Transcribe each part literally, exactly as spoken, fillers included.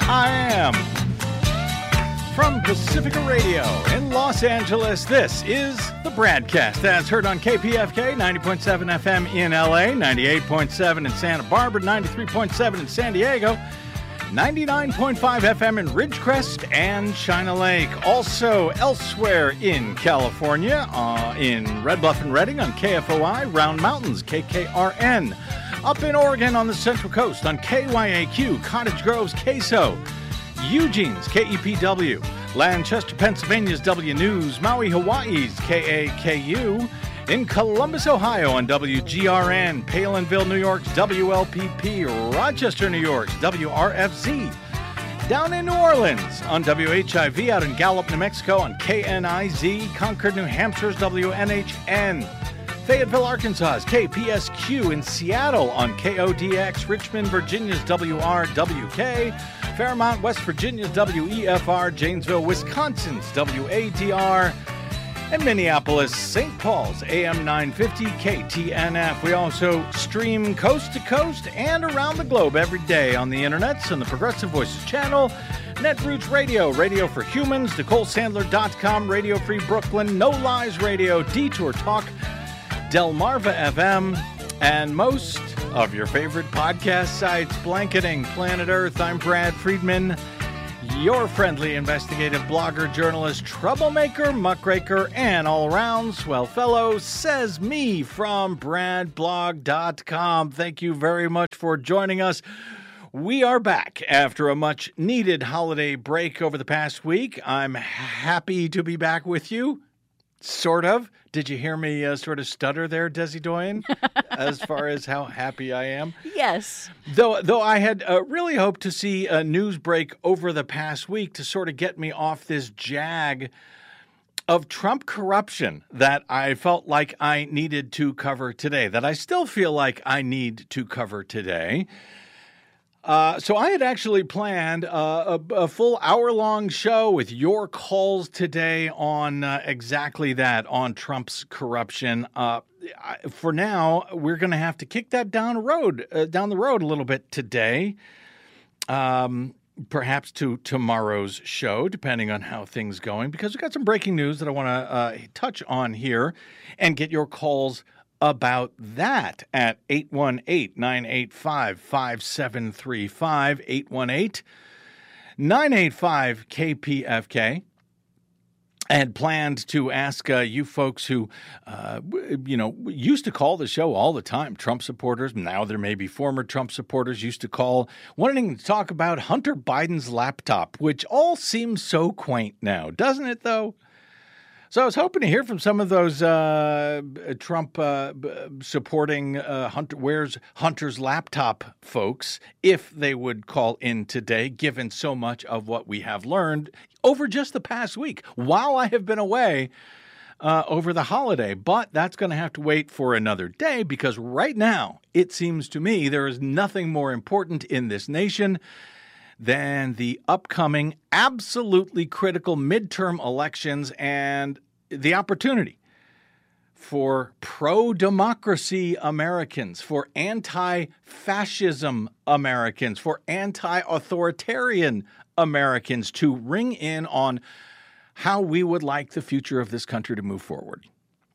I am. From Pacifica Radio in Los Angeles, this is the BradCast, as heard on K P F K, ninety point seven F M in L A, ninety-eight point seven in Santa Barbara, ninety-three point seven in San Diego, ninety-nine point five F M in Ridgecrest and China Lake. Also elsewhere in California, uh, in Red Bluff and Redding on K F O I, Round Mountains, K K R N. Up in Oregon on the Central Coast on K Y A Q, Cottage Grove's K S O. Eugene's K E P W, Lancaster, Pennsylvania's W News, Maui, Hawaii's K A K U, in Columbus, Ohio on W G R N, Palinville, New York's W L P P, Rochester, New York's W R F Z, down in New Orleans on W H I V, out in Gallup, New Mexico on K N I Z, Concord, New Hampshire's W N H N, Fayetteville, Arkansas's K P S Q, in Seattle on K O D X, Richmond, Virginia's W R W K, Fairmont, West Virginia's W E F R, Janesville, Wisconsin's W A D R, and Minneapolis, Saint Paul's A M nine fifty K T N F. We also stream coast to coast and around the globe every day on the internets on the Progressive Voices channel, Netroots Radio, Radio for Humans, Nicole Sandler dot com, Radio Free Brooklyn, No Lies Radio, Detour Talk, Delmarva F M, and most of your favorite podcast sites, blanketing planet Earth. I'm Brad Friedman, your friendly investigative blogger, journalist, troublemaker, muckraker, and all-around swell fellow, says me from Brad Blog dot com. Thank you very much for joining us. We are back after a much-needed holiday break over the past week. I'm happy to be back with you. Sort of. Did you hear me uh, sort of stutter there, Desi Doyen, as far as how happy I am? Yes. Though though I had uh, really hoped to see a news break over the past week to sort of get me off this jag of Trump corruption that I felt like I needed to cover today, that I still feel like I need to cover today. Uh, so I had actually planned uh, a, a full hour-long show with your calls today on uh, exactly that, on Trump's corruption. Uh, I, for now, we're going to have to kick that down the road, uh, down the road a little bit today, um, perhaps to tomorrow's show, depending on how things going, because we've got some breaking news that I want to uh, touch on here and get your calls about that at eight one eight, nine eight five, five seven three five, eight one eight, nine eight five, K P F K. I had planned to ask uh, you folks who, uh, you know, used to call the show all the time, Trump supporters. Now there may be former Trump supporters used to call, wanting to talk about Hunter Biden's laptop, which all seems so quaint now, doesn't it, though? So I was hoping to hear from some of those uh, Trump uh, supporting uh, Hunter, where's Hunter's laptop folks, if they would call in today, given so much of what we have learned over just the past week while I have been away uh, over the holiday. But that's going to have to wait for another day, because right now it seems to me there is nothing more important in this nation than the upcoming absolutely critical midterm elections and the opportunity for pro-democracy Americans, for anti-fascism Americans, for anti-authoritarian Americans to ring in on how we would like the future of this country to move forward.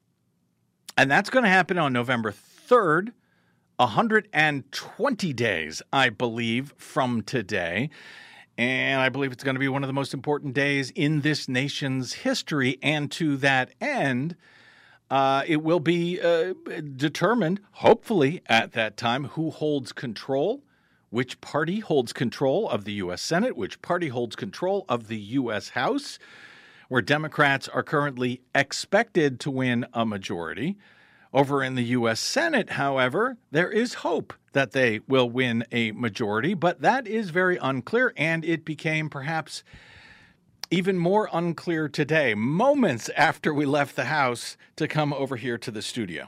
And that's going to happen on November third. one hundred twenty days, I believe, from today. And I believe it's going to be one of the most important days in this nation's history. And to that end, uh, it will be uh, determined, hopefully at that time, who holds control, which party holds control of the U S Senate, which party holds control of the U S House, where Democrats are currently expected to win a majority. Over in the U S Senate, however, there is hope that they will win a majority, but that is very unclear, and it became perhaps even more unclear today, moments after we left the House to come over here to the studio.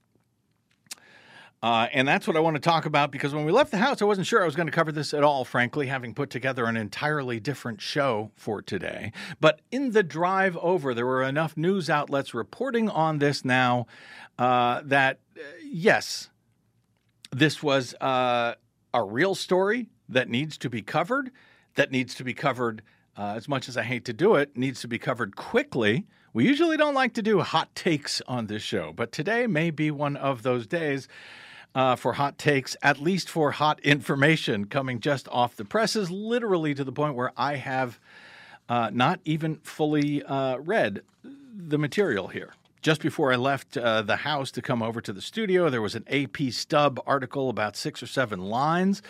Uh, and that's what I want to talk about, because when we left the house, I wasn't sure I was going to cover this at all, frankly, having put together an entirely different show for today. But in the drive over, there were enough news outlets reporting on this now uh, that, uh, yes, this was uh, a real story that needs to be covered. that needs to be covered, uh, as much as I hate to do it, needs to be covered quickly. We usually don't like to do hot takes on this show, but today may be one of those days uh, for hot takes, at least for hot information coming just off the presses, literally to the point where I have uh, not even fully uh, read the material here. Just before I left uh, the house to come over to the studio, there was an A P Stub article about six or seven lines.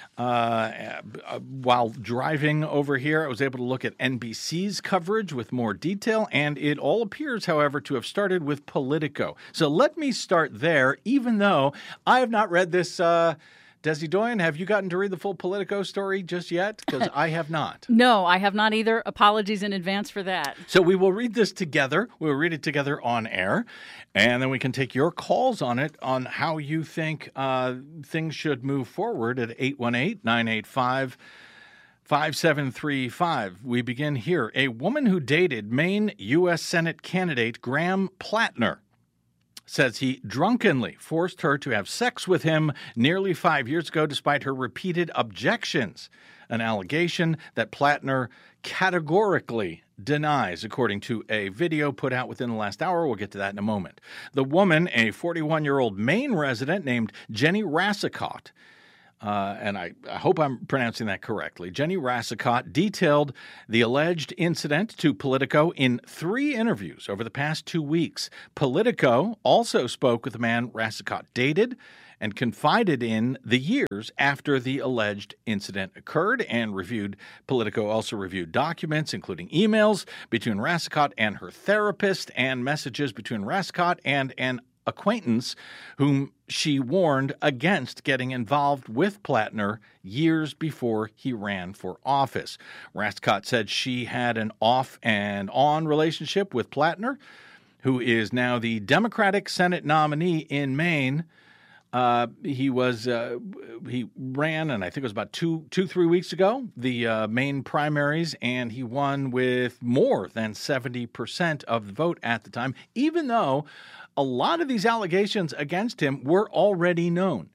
Uh, while driving over here, I was able to look at N B C's coverage with more detail, and it all appears, however, to have started with Politico. So let me start there, even though I have not read this. Uh, Desi Doyen, have you gotten to read the full Politico story just yet? Because I have not. No, I have not either. Apologies in advance for that. So we will read this together. We'll read it together on air, and then we can take your calls on it, on how you think uh, things should move forward at eight one eight, nine eight five, five seven three five. We begin here. A woman who dated Maine U S Senate candidate Graham Plattner says he drunkenly forced her to have sex with him nearly five years ago despite her repeated objections, an allegation that Plattner categorically denies, according to a video put out within the last hour. We'll get to that in a moment. The woman, a forty-one-year-old Maine resident named Jenny Rassicot, Uh, and I, I hope I'm pronouncing that correctly. Jenny Rassicot detailed the alleged incident to Politico in three interviews over the past two weeks. Politico also spoke with the man Rassicot dated and confided in the years after the alleged incident occurred, and reviewed. Politico also reviewed documents, including emails between Rassicot and her therapist and messages between Rassicot and an acquaintance whom she warned against getting involved with Plattner years before he ran for office. Rassicot said she had an off and on relationship with Plattner, who is now the Democratic Senate nominee in Maine. Uh, he was uh, he ran, and I think it was about two, two, three weeks ago, the uh, Maine primaries, and he won with more than seventy percent of the vote at the time, even though a lot of these allegations against him were already known,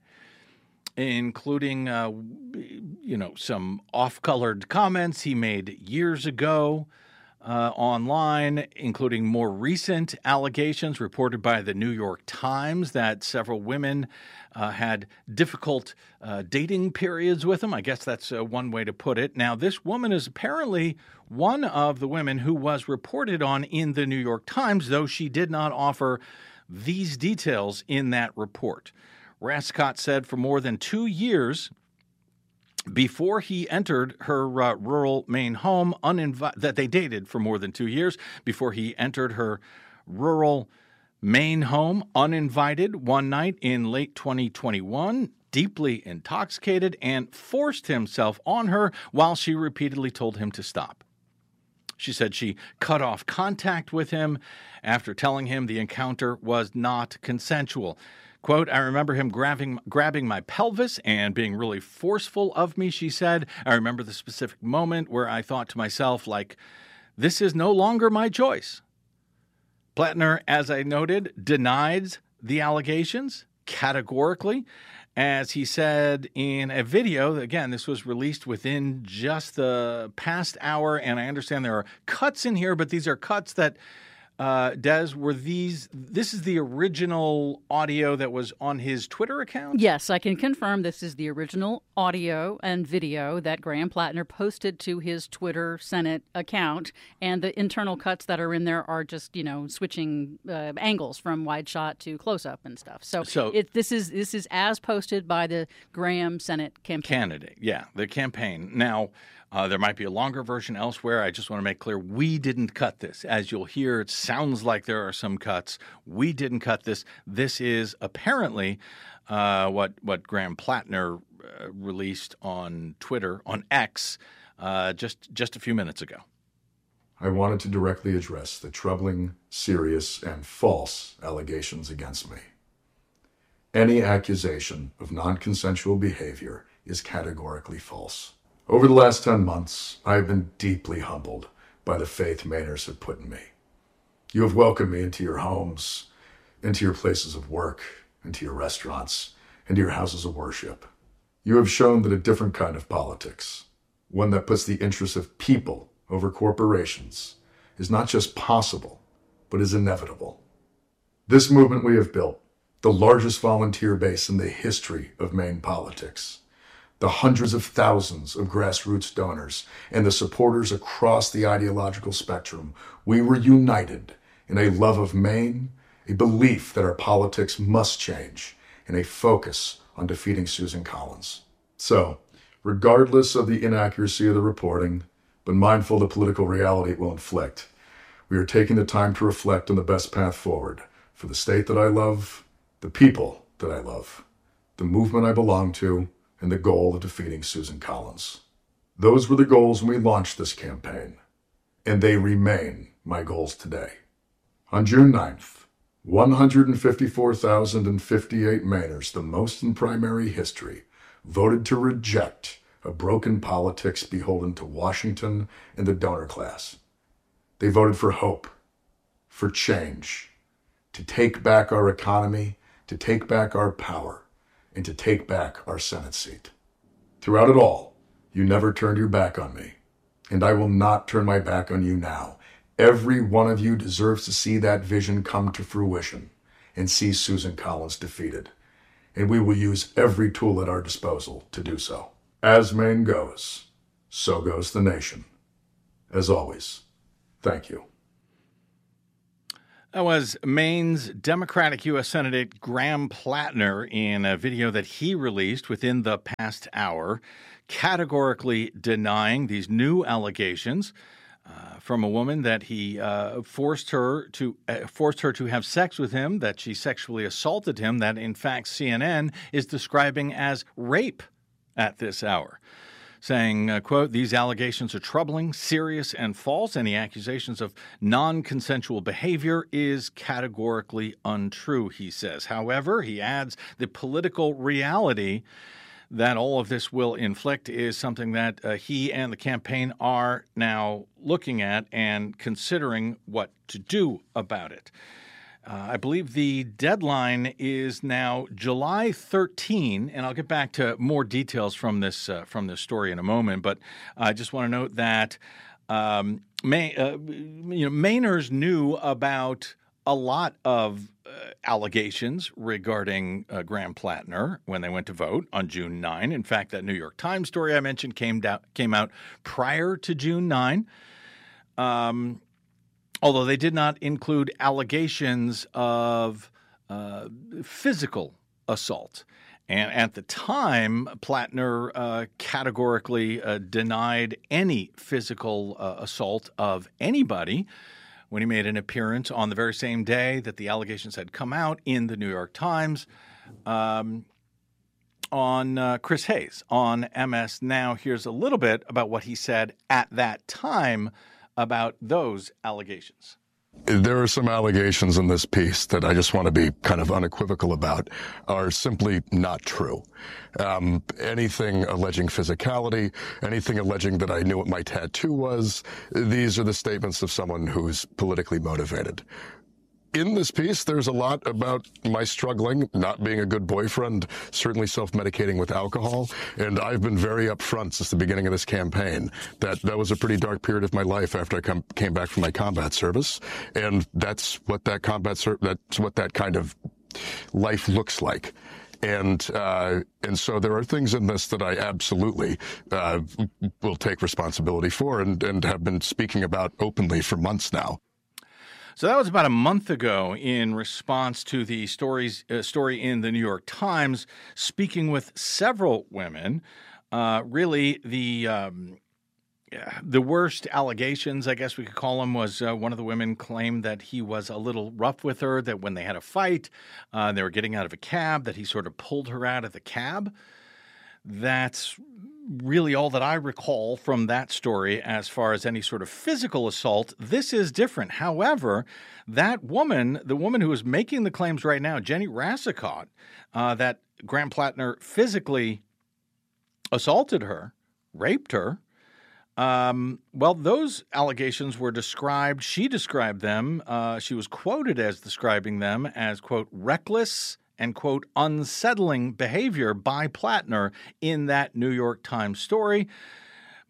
including, uh, you know, some off-colored comments he made years ago uh, online, including more recent allegations reported by the New York Times that several women uh, had difficult uh, dating periods with him. I guess that's uh, one way to put it. Now, this woman is apparently one of the women who was reported on in the New York Times, though she did not offer these details in that report. Rassicot said for more than two years before he entered her uh, rural Maine home, uninvi- that they dated for more than two years before he entered her rural Maine home uninvited one night in late twenty twenty-one, deeply intoxicated, and forced himself on her while she repeatedly told him to stop. She said she cut off contact with him after telling him the encounter was not consensual. Quote, I remember him grabbing, grabbing my pelvis and being really forceful of me, she said. I remember the specific moment where I thought to myself, like, this is no longer my choice. Plattner, as I noted, denied the allegations categorically. As he said in a video, again, this was released within just the past hour, and I understand there are cuts in here, but these are cuts that, uh, Des, were these, this is the original audio that was on his Twitter account? Yes, I can confirm this is the original audio and video that Graham Plattner posted to his Twitter Senate account, and the internal cuts that are in there are just, you know, switching uh, angles from wide shot to close-up and stuff. So, so it, this is this is as posted by the Graham Senate campaign. Candidate, yeah, the campaign. Now, Uh, there might be a longer version elsewhere. I just want to make clear we didn't cut this. As you'll hear, it sounds like there are some cuts. We didn't cut this. This is apparently uh, what what Graham Plattner uh, released on Twitter, on X, uh, just just a few minutes ago. I wanted to directly address the troubling, serious, and false allegations against me. Any accusation of non-consensual behavior is categorically false. Over the last ten months, I have been deeply humbled by the faith Mainers have put in me. You have welcomed me into your homes, into your places of work, into your restaurants, into your houses of worship. You have shown that a different kind of politics, one that puts the interests of people over corporations, is not just possible, but is inevitable. This movement we have built, the largest volunteer base in the history of Maine politics, the hundreds of thousands of grassroots donors, and the supporters across the ideological spectrum, we were united in a love of Maine, a belief that our politics must change, and a focus on defeating Susan Collins. So, regardless of the inaccuracy of the reporting, but mindful of the political reality it will inflict, we are taking the time to reflect on the best path forward for the state that I love, the people that I love, the movement I belong to, and the goal of defeating Susan Collins. Those were the goals when we launched this campaign, and they remain my goals today. On June ninth, one hundred fifty-four thousand fifty-eight Mainers, the most in primary history, voted to reject a broken politics beholden to Washington and the donor class. They voted for hope, for change, to take back our economy, to take back our power, and to take back our Senate seat. Throughout it all, you never turned your back on me, and I will not turn my back on you now. Every one of you deserves to see that vision come to fruition and see Susan Collins defeated, and we will use every tool at our disposal to do so. As Maine goes, so goes the nation. As always, thank you. That was Maine's Democratic U S Senator Graham Plattner in a video that he released within the past hour, categorically denying these new allegations uh, from a woman that he uh, forced her to uh, forced her to have sex with him, that she sexually assaulted him, that in fact C N N is describing as rape at this hour, saying, uh, quote, "These allegations are troubling, serious, and false. Any accusations of non-consensual behavior is categorically untrue," he says. However, he adds, the political reality that all of this will inflict is something that uh, he and the campaign are now looking at and considering what to do about it. Uh, I believe the deadline is now July thirteenth, and I'll get back to more details from this uh, from this story in a moment. But I just want to note that um, May, uh, you know, Mainers knew about a lot of uh, allegations regarding uh, Graham Plattner when they went to vote on June ninth. In fact, that New York Times story I mentioned came down, came out prior to June ninth. Um, Although they did not include allegations of uh, physical assault. And at the time, Plattner uh, categorically uh, denied any physical uh, assault of anybody when he made an appearance on the very same day that the allegations had come out in the New York Times um, on uh, Chris Hayes on M S Now. Here's a little bit about what he said at that time about those allegations. There are some allegations in this piece that I just want to be kind of unequivocal about are simply not true. Um, anything alleging physicality, anything alleging that I knew what my tattoo was, these are the statements of someone who's politically motivated. In this piece, there's a lot about my struggling, not being a good boyfriend, certainly self-medicating with alcohol, and I've been very upfront since the beginning of this campaign that that was a pretty dark period of my life after I come, came back from my combat service, and that's what that combat ser- that's what that kind of life looks like. And uh, and so there are things in this that I absolutely uh, will take responsibility for and, and have been speaking about openly for months now. So that was about a month ago in response to the stories, uh, story in the New York Times, speaking with several women. Uh, really, the um, the worst allegations, I guess we could call them, was uh, one of the women claimed that he was a little rough with her, that when they had a fight, uh, they were getting out of a cab, that he sort of pulled her out of the cab. That's really all that I recall from that story as far as any sort of physical assault. This is different. However, that woman, the woman who is making the claims right now, Jenny Rassicot, uh, that Graham Plattner physically assaulted her, raped her, um, well, those allegations were described, she described them, uh, she was quoted as describing them as, quote, reckless and, quote, unsettling behavior by Plattner in that New York Times story.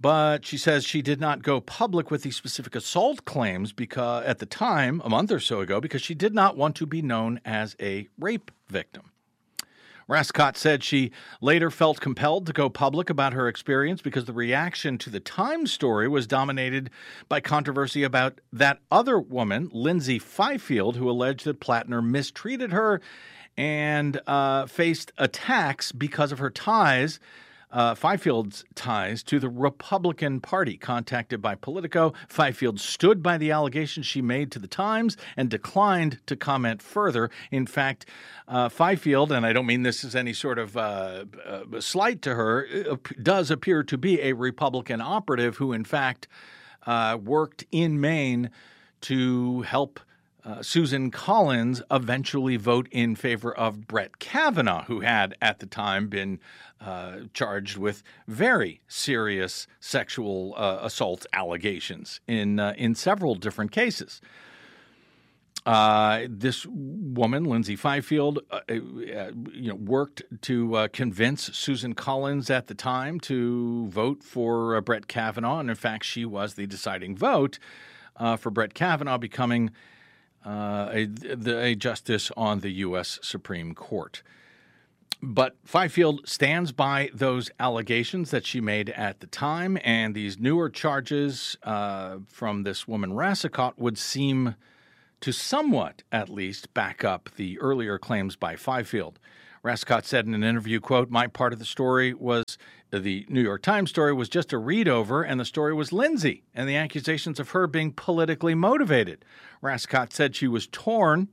But she says she did not go public with these specific assault claims because at the time, a month or so ago, because she did not want to be known as a rape victim. Rascott said she later felt compelled to go public about her experience because the reaction to the Times story was dominated by controversy about that other woman, Lindsay Fifield, who alleged that Plattner mistreated her and uh, faced attacks because of her ties, uh, Fifield's ties to the Republican Party. Contacted by Politico, Fifield stood by the allegations she made to the Times and declined to comment further. In fact, uh, Fifield, and I don't mean this as any sort of uh, uh, slight to her, does appear to be a Republican operative who, in fact, uh, worked in Maine to help Uh, Susan Collins eventually vote in favor of Brett Kavanaugh, who had at the time been uh, charged with very serious sexual uh, assault allegations in uh, in several different cases. Uh, this woman, Lindsay Fifield, uh, uh, you know, worked to uh, convince Susan Collins at the time to vote for uh, Brett Kavanaugh, and in fact, she was the deciding vote uh, for Brett Kavanaugh becoming Uh, a, a justice on the U S Supreme Court. But Fifield stands by those allegations that she made at the time, and these newer charges uh, from this woman Rascott would seem to somewhat, at least, back up the earlier claims by Fifield. Rascott said in an interview, quote, "My part of the story was, the New York Times story was just a read-over, and the story was Lindsay and the accusations of her being politically motivated." Rascott said she was torn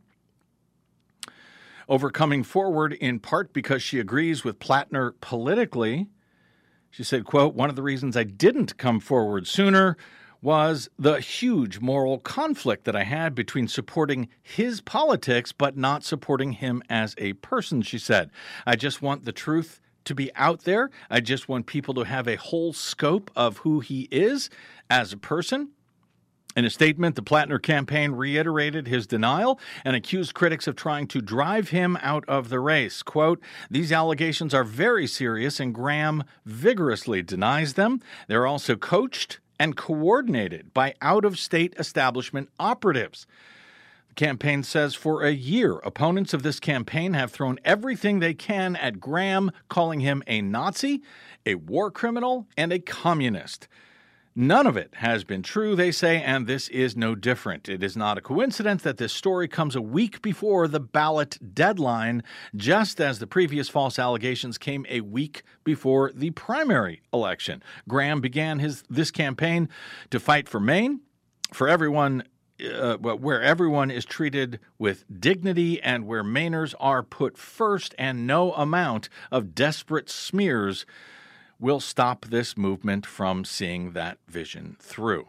over coming forward in part because she agrees with Plattner politically. She said, quote, "One of the reasons I didn't come forward sooner was the huge moral conflict that I had between supporting his politics but not supporting him as a person," she said. "I just want the truth to be out there. I just want people to have a whole scope of who he is as a person." In a statement, the Plattner campaign reiterated his denial and accused critics of trying to drive him out of the race. Quote, "These allegations are very serious, and Graham vigorously denies them. They're also coached and coordinated by out-of-state establishment operatives." The campaign says for a year, opponents of this campaign have thrown everything they can at Graham, calling him a Nazi, a war criminal, and a communist. None of it has been true, they say, and this is no different. It is not a coincidence that this story comes a week before the ballot deadline, just as the previous false allegations came a week before the primary election. Graham began his this campaign to fight for Maine, for everyone, uh, where everyone is treated with dignity and where Mainers are put first, and no amount of desperate smears will stop this movement from seeing that vision through.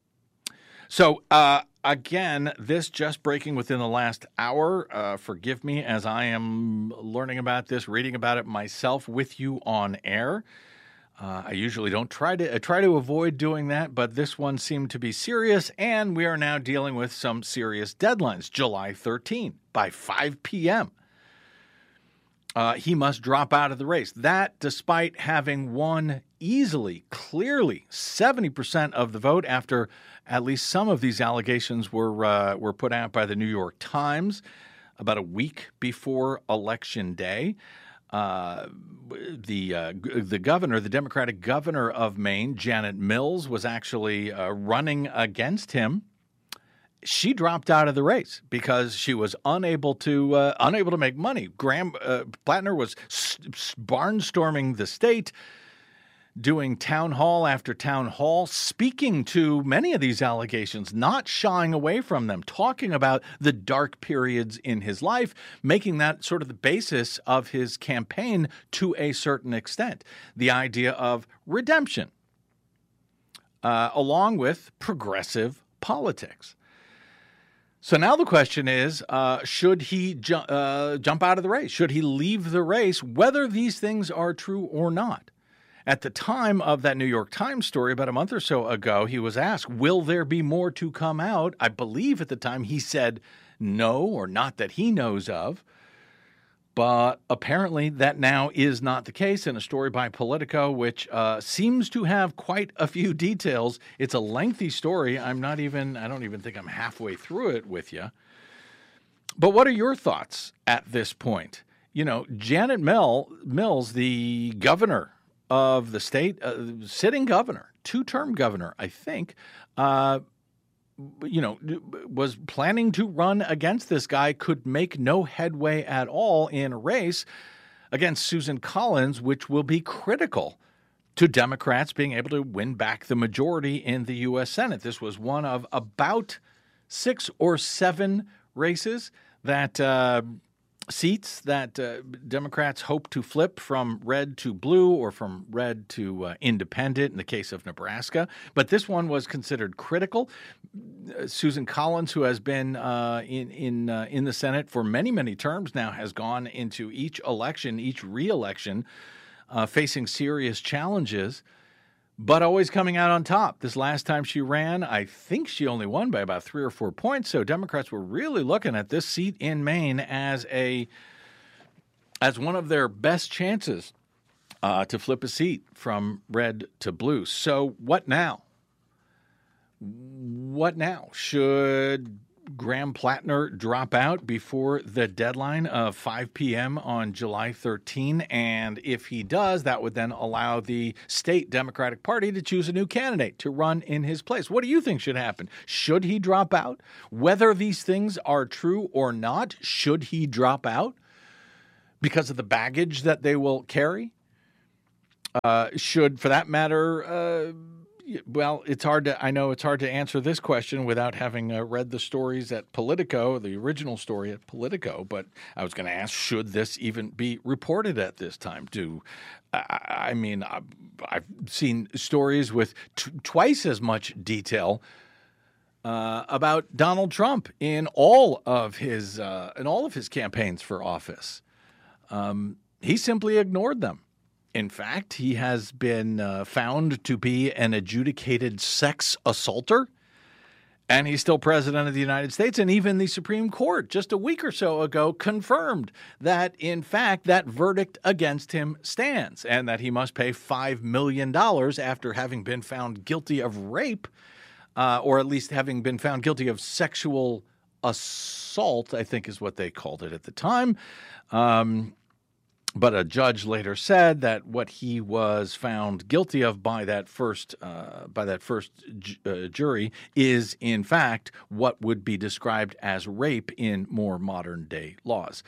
So, uh, again, this just breaking within the last hour. Uh, forgive me as I am learning about this, reading about it myself with you on air. Uh, I usually don't try to I try to avoid doing that, but this one seemed to be serious, and we are now dealing with some serious deadlines. July thirteenth by five p.m. Uh, he must drop out of the race. That, despite having won easily, clearly, seventy percent of the vote after at least some of these allegations were uh, were put out by the New York Times about a week before Election Day. Uh, the uh, the governor, the Democratic governor of Maine, Janet Mills, was actually uh, running against him. She dropped out of the race because she was unable to uh, unable to make money. Graham uh, Plattner was barnstorming the state, doing town hall after town hall, speaking to many of these allegations, not shying away from them, talking about the dark periods in his life, making that sort of the basis of his campaign to a certain extent. The idea of redemption, uh, along with progressive politics. So now the question is, uh, should he ju- uh, jump out of the race? Should he leave the race, whether these things are true or not? At the time of that New York Times story about a month or so ago, he was asked, will there be more to come out? I believe at the time he said no, or not that he knows of. But apparently that now is not the case in a story by Politico, which uh, seems to have quite a few details. It's a lengthy story. I'm not even, I don't even think I'm halfway through it with you. But what are your thoughts at this point? You know, Janet Mill, Mills, the governor of the state, uh, sitting governor, two-term governor, I think, uh, you know, was planning to run against this guy, could make no headway at all in a race against Susan Collins, which will be critical to Democrats being able to win back the majority in the U S Senate. This was one of about six or seven races that uh, seats that uh, Democrats hope to flip from red to blue or from red to uh, independent in the case of Nebraska. But this one was considered critical. Uh, Susan Collins, who has been uh, in in uh, in the Senate for many, many terms now, has gone into each election, each re-election, uh, facing serious challenges, but always coming out on top. This last time she ran, I think she only won by about three or four points. So Democrats were really looking at this seat in Maine as a as one of their best chances uh, to flip a seat from red to blue. So what now? What now? Should Graham Plattner drop out before the deadline of five p.m. on July thirteenth? And if he does, that would then allow the state Democratic Party to choose a new candidate to run in his place. What do you think should happen? Should he drop out? Whether these things are true or not, should he drop out because of the baggage that they will carry? Uh, should, for that matter, uh, well, it's hard to, I know it's hard to answer this question without having uh, read the stories at Politico, the original story at Politico, but I was going to ask, should this even be reported at this time? Do, I, I mean, I've, I've seen stories with t- twice as much detail uh, about Donald Trump in all of his, uh, in all of his campaigns for office. Um, he simply ignored them. In fact, he has been uh, found to be an adjudicated sex assaulter, and he's still president of the United States. And even the Supreme Court just a week or so ago confirmed that, in fact, that verdict against him stands and that he must pay five million dollars after having been found guilty of rape, uh, or at least having been found guilty of sexual assault, I think is what they called it at the time. Um But a judge later said that what he was found guilty of by that first uh, by that first ju- uh, jury is, in fact, what would be described as rape in more modern day laws.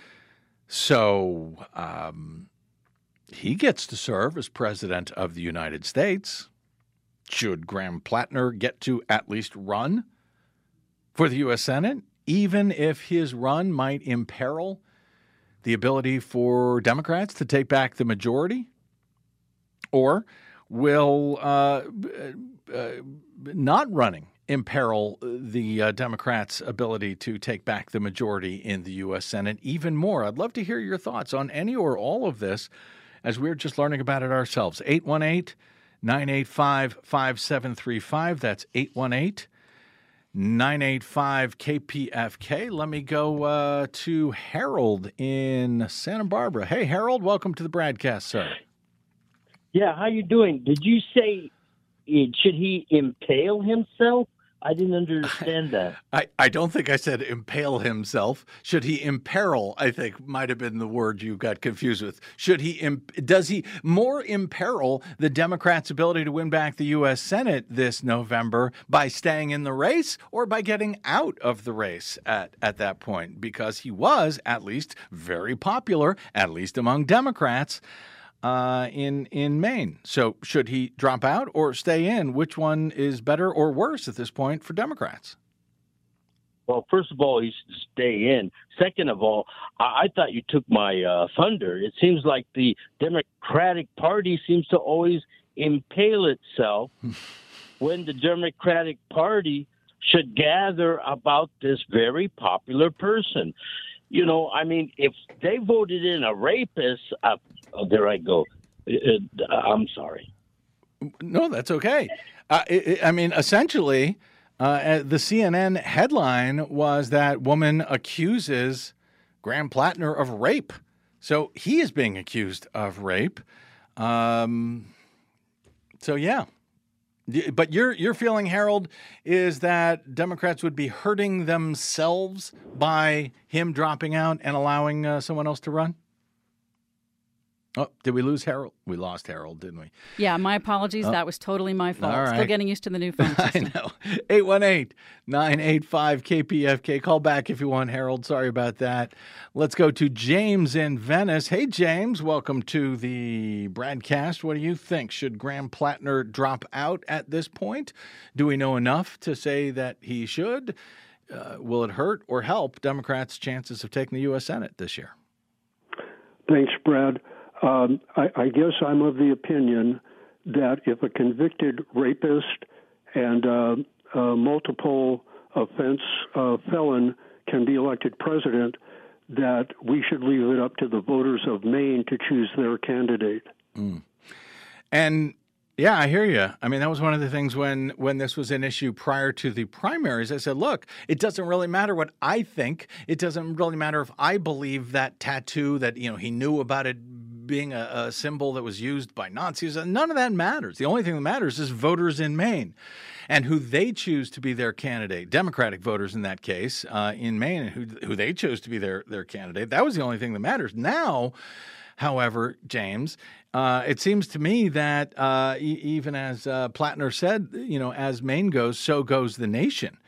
So um, he gets to serve as president of the United States. Should Graham Plattner get to at least run for the U S Senate, even if his run might imperil the ability for Democrats to take back the majority? Or will uh, uh, not running imperil the uh, Democrats' ability to take back the majority in the U S Senate even more? I'd love to hear your thoughts on any or all of this as we're just learning about it ourselves. eight one eight, nine eight five, five seven three five. That's eight one eight, nine eight five, K P F K. Let me go uh, to Harold in Santa Barbara. Hey, Harold, welcome to the broadcast, sir. Yeah, how you doing? Did you say, should he impale himself? I didn't understand that. I, I don't think I said impale himself. Should he imperil, I think might have been the word you got confused with. Should he, imp- does he more imperil the Democrats' ability to win back the U S Senate this November by staying in the race or by getting out of the race at, at that point? Because he was at least very popular, at least among Democrats, Uh, in in Maine. So should he drop out or stay in? Which one is better or worse at this point for Democrats? Well, first of all, he should stay in. Second of all, I, I thought you took my uh, thunder. It seems like the Democratic Party seems to always impale itself when the Democratic Party should gather about this very popular person. You know, I mean, if they voted in a rapist, uh, oh, there I go. Uh, I'm sorry. No, that's okay. Uh, it, I mean, essentially, uh, the C N N headline was that woman accuses Graham Plattner of rape. So he is being accused of rape. Um, so, yeah. But your your feeling, Harold, is that Democrats would be hurting themselves by him dropping out and allowing uh, someone else to run? Oh, did we lose Harold? We lost Harold, didn't we? Yeah, my apologies. Oh. That was totally my fault. All right. Still getting used to the new phone system. I know. eight one eight, nine eight five, K P F K. Call back if you want, Harold. Sorry about that. Let's go to James in Venice. Hey, James. Welcome to the broadcast. What do you think? Should Graham Plattner drop out at this point? Do we know enough to say that he should? Uh, will it hurt or help Democrats' chances of taking the U S Senate this year? Thanks, Brad. Um, I, I guess I'm of the opinion that if a convicted rapist and uh, uh, multiple offense uh, felon can be elected president, that we should leave it up to the voters of Maine to choose their candidate. Mm. And yeah, I hear you. I mean, that was one of the things when when this was an issue prior to the primaries. I said, look, it doesn't really matter what I think. It doesn't really matter if I believe that tattoo, that, you know, he knew about it being a, a symbol that was used by Nazis. None of that matters. The only thing that matters is voters in Maine and who they choose to be their candidate, Democratic voters in that case, uh, in Maine, and who, who they chose to be their, their candidate. That was the only thing that matters. Now, however, James, uh, it seems to me that uh, e- even as uh, Plattner said, you know, as Maine goes, so goes the nation.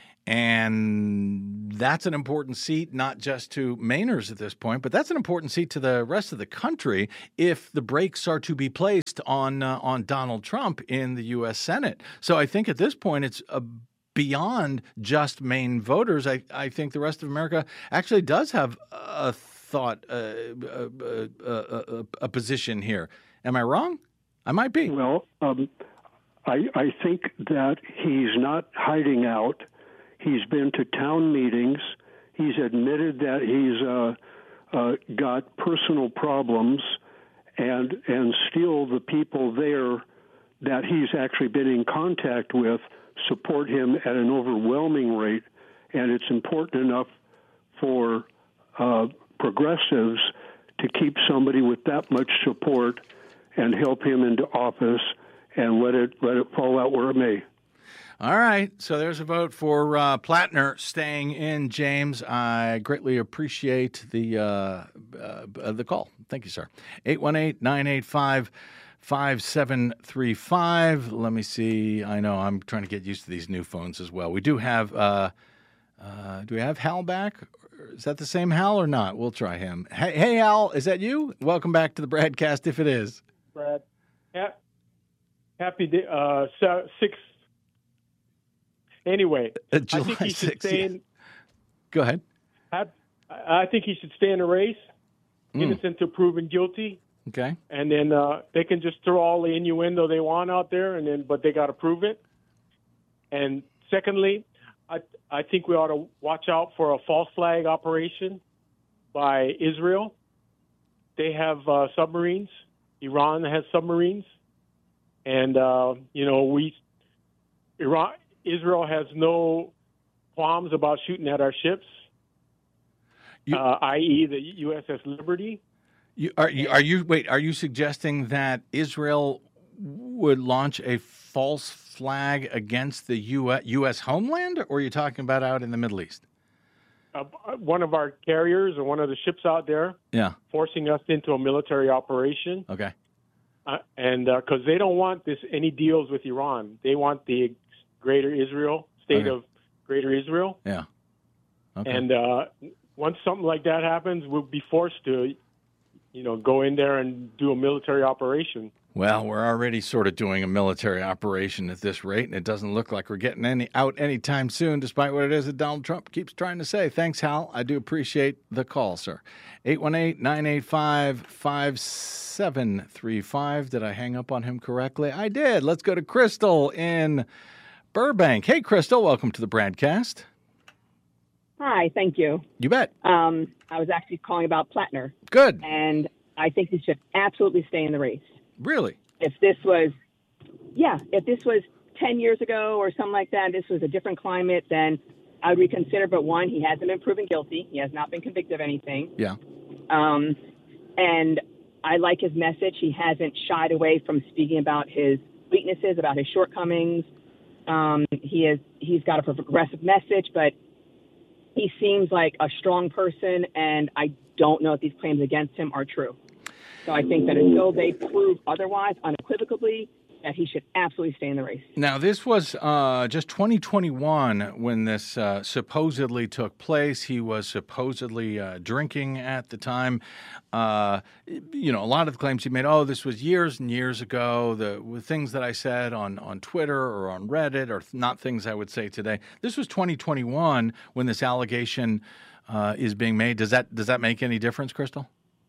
And that's an important seat, not just to Mainers at this point, but that's an important seat to the rest of the country if the brakes are to be placed on uh, on Donald Trump in the U S Senate. So I think at this point it's a beyond just Maine voters. I, I think the rest of America actually does have a thought, uh, a, a, a, a position here. Am I wrong? I might be. Well, um, I, I think that he's not hiding out. He's been to town meetings. He's admitted that he's uh, uh, got personal problems, and and still the people there that he's actually been in contact with support him at an overwhelming rate. And it's important enough for uh, progressives to keep somebody with that much support and help him into office and let it let it fall out where it may. All right, so there's a vote for uh, Plattner staying in, James. I greatly appreciate the uh, uh, the call. Thank you, sir. eight one eight, nine eight five, five seven three five. Let me see. I know I'm trying to get used to these new phones as well. We do have, uh, uh, do we have Hal back? Is that the same Hal or not? We'll try him. Hey, hey, Hal, is that you? Welcome back to the broadcast if it is. Brad, ha- happy day, uh, six. Anyway, uh, I think he should sixth, stay yeah. in. Go ahead. I, I think he should stay in the race, Mm. innocent to proven guilty, Okay. and then uh, they can just throw all the innuendo they want out there, and then but they got to prove it. And secondly, I I think we ought to watch out for a false flag operation by Israel. They have uh, submarines. Iran has submarines, and uh, you know we Iran. Israel has no qualms about shooting at our ships, You, uh, that is the U S S Liberty. you, are, you, are you wait? Are you suggesting that Israel would launch a false flag against the U S, U S homeland, or are you talking about out in the Middle East? Uh, one of our carriers or one of the ships out there Yeah. forcing us into a military operation. Okay. Uh, and because uh, they don't want this any deals with Iran. They want the Greater Israel, state Okay. of Greater Israel. Yeah. Okay. And uh, once something like that happens, we'll be forced to, you know, go in there and do a military operation. Well, we're already sort of doing a military operation at this rate, and it doesn't look like we're getting any out anytime soon, despite what it is that Donald Trump keeps trying to say. Thanks, Hal. I do appreciate the call, sir. eight one eight, nine eight five, five seven three five. Did I hang up on him correctly? I did. Let's go to Crystal in Burbank. Hey, Crystal, welcome to the broadcast. Hi, thank you. You bet. Um, I was actually calling about Plattner, Good. and I think he should absolutely stay in the race. Really? If this was, yeah, if this was ten years ago or something like that, this was a different climate, then I would reconsider. But one, he hasn't been proven guilty. He has not been convicted of anything. Yeah. Um, and I like his message. He hasn't shied away from speaking about his weaknesses, about his shortcomings. Um, he is, he's got a progressive message, but he seems like a strong person, and I don't know if these claims against him are true. So I think that until they prove otherwise, unequivocally, that he should absolutely stay in the race. Now, this was uh, just twenty twenty-one when this uh, supposedly took place. He was supposedly uh, drinking at the time. Uh, you know, a lot of the claims he made, oh, this was years and years ago. The things that I said on, on Twitter or on Reddit are not things I would say today. This was twenty twenty-one when this allegation uh, is being made. Does that does that make any difference, Crystal?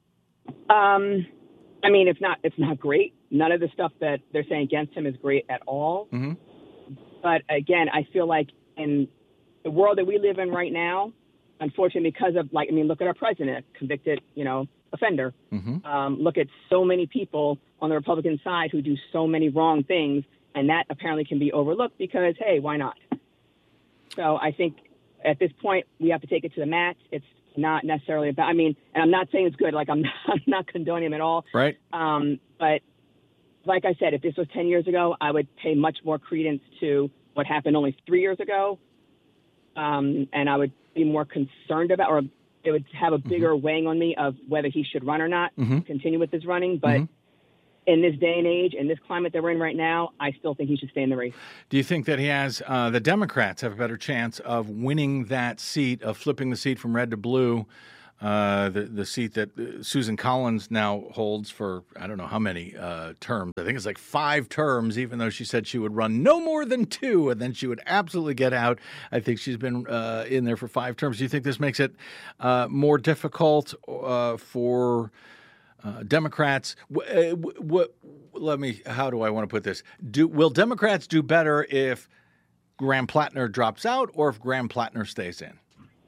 Um, I mean, it's not it's not great. None of the stuff that they're saying against him is great at all. Mm-hmm. But again, I feel like in the world that we live in right now, unfortunately, because of like, I mean, look at our president, convicted, you know, offender. Mm-hmm. Um, look at so many people on the Republican side who do so many wrong things, and that apparently can be overlooked because, hey, why not? So I think at this point we have to take it to the max. It's not necessarily about, I mean, and I'm not saying it's good, like I'm not, I'm not condoning him at all. Right. Um, but like I said, if this was ten years ago, I would pay much more credence to what happened only three years ago. Um, and I would be more concerned about, or it would have a bigger mm-hmm. weighing on me of whether he should run or not, mm-hmm. continue with his running. But mm-hmm. in this day and age, in this climate that we're in right now, I still think he should stay in the race. Do you think that he has, uh, the Democrats have a better chance of winning that seat, of flipping the seat from red to blue, uh, the, the seat that uh, Susan Collins now holds for, I don't know how many uh, terms. I think it's like five terms, even though she said she would run no more than two, and then she would absolutely get out. I think she's been uh, in there for five terms. Do you think this makes it uh, more difficult uh, for Uh, Democrats? What, what? Let me. How do I want to put this? Do will Democrats do better if Graham Plattner drops out, or if Graham Plattner stays in?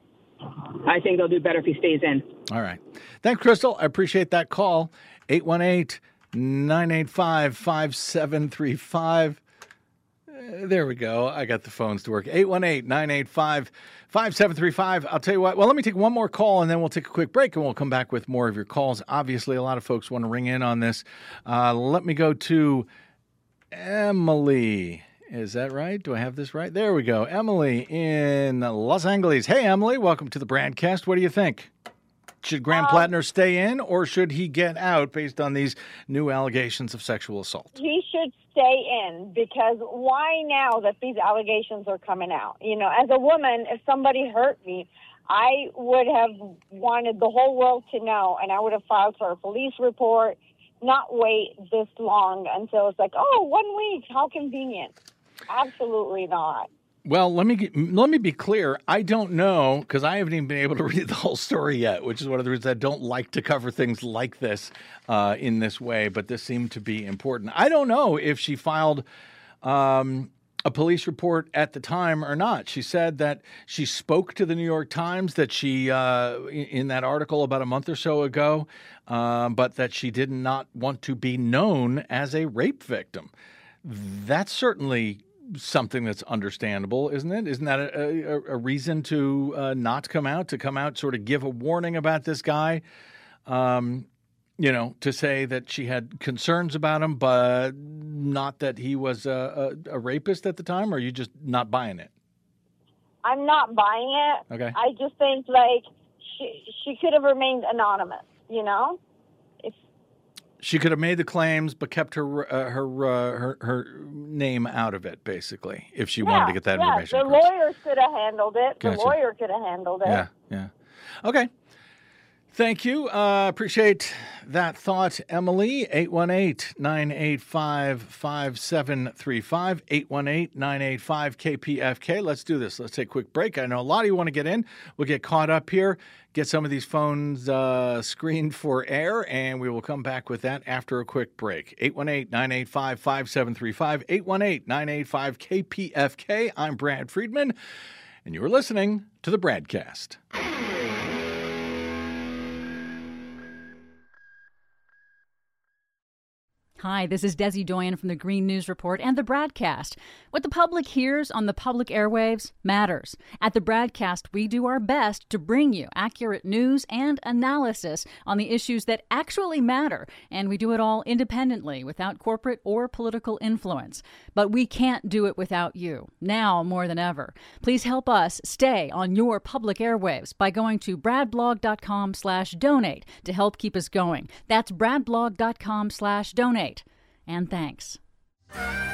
I think they'll do better if he stays in. All right. Thanks, Crystal. I appreciate that call. eight one eight, nine eight five, five seven three five. There we go. I got the phones to work. eight one eight, nine eight five, five seven three five. I'll tell you what. Well, let me take one more call, and then we'll take a quick break, and we'll come back with more of your calls. Obviously, a lot of folks want to ring in on this. Uh, let me go to Emily. Is that right? Do I have this right? There we go. Emily in Los Angeles. Hey, Emily. Welcome to the Bradcast. What do you think? Should Graham um, Plattner stay in, or should he get out based on these new allegations of sexual assault? He should stay in, because why now that these allegations are coming out? You know, as a woman, if somebody hurt me, I would have wanted the whole world to know, and I would have filed for a police report, not wait this long until it's like, oh, one week, how convenient. Absolutely not. Well, let me let me be clear. I don't know, because I haven't even been able to read the whole story yet, which is one of the reasons I don't like to cover things like this uh, in this way. But this seemed to be important. I don't know if she filed um, a police report at the time or not. She said that she spoke to the New York Times, that she uh, in that article about a month or so ago, uh, but that she did not want to be known as a rape victim. That's certainly something that's understandable, isn't it? Isn't that a, a, a reason to uh, not come out, to come out, sort of give a warning about this guy, um, you know, to say that she had concerns about him, but not that he was a, a, a rapist at the time? Or are you just not buying it? I'm not buying it. Okay. I just think, like, she, she could have remained anonymous, you know? She could have made the claims, but kept her uh, her, uh, her her name out of it, basically, if she yeah, wanted to get that yeah, information. The across. lawyer could have handled it. Gotcha. The lawyer could have handled it. Yeah, yeah. Okay. Thank you. Uh, appreciate that thought, Emily. eight one eight, nine eight five, five seven three five, eight one eight, nine eight five, K P F K. Let's do this. Let's take a quick break. I know a lot of you want to get in. We'll get caught up here, get some of these phones uh, screened for air, and we will come back with that after a quick break. eight one eight, nine eight five, five seven three five, eight one eight, nine eight five, K P F K. I'm Brad Friedman, and you're listening to the Bradcast. Hi, this is Desi Doyen from the Green News Report and the Bradcast. What the public hears on the public airwaves matters. At the Bradcast, we do our best to bring you accurate news and analysis on the issues that actually matter, and we do it all independently, without corporate or political influence. But we can't do it without you, now more than ever. Please help us stay on your public airwaves by going to bradblog.com slash donate to help keep us going. That's bradblog.com slash donate. And thanks.